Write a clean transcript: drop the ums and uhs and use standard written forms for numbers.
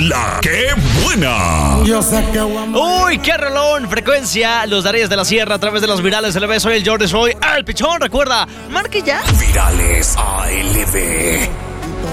La que buena. Uy, qué rolón. Frecuencia, Los Daríes de la Sierra a través de los virales LB. Soy el Jordi, soy el Pichón. Recuerda, marque ya. Virales ALB.